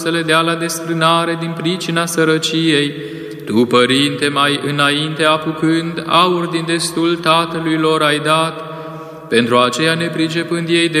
să le dea la desfrânare din pricina sărăciei. Tu, Părinte, mai înainte apucând, aur din destul tatălui lor ai dat, pentru aceea nepricepând ei de